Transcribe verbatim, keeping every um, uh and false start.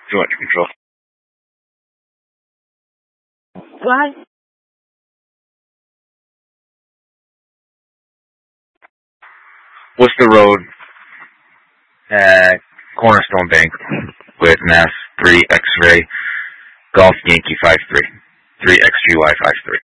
Joint control. What? Worcester Road, at Cornerstone Bank, with Mass three X-ray, Golf Yankee five three, three X G Y five three.